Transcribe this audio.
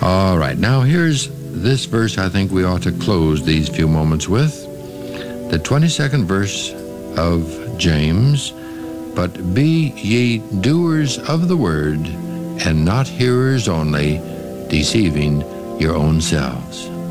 All right, now here's this verse I think we ought to close these few moments with. The 22nd verse of James, "But be ye doers of the word, and not hearers only, deceiving your own selves."